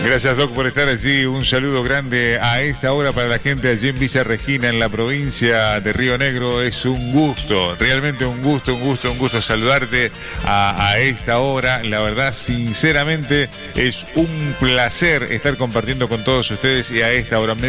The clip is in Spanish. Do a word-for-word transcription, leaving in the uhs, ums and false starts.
Gracias, Doc, por estar allí. Un saludo grande a esta hora para la gente allí en Villa Regina, en la provincia de Río Negro. Es un gusto, realmente un gusto, un gusto, un gusto saludarte a, a esta hora. La verdad, sinceramente, es un placer estar compartiendo con todos ustedes y a esta hora. Me